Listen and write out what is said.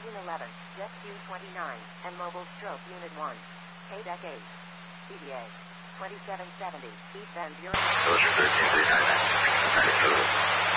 1311, Jet Q29, and Mobile Stroke Unit 1. Quebec 8. CDA 2770, East Van Buren. Ocean 1339.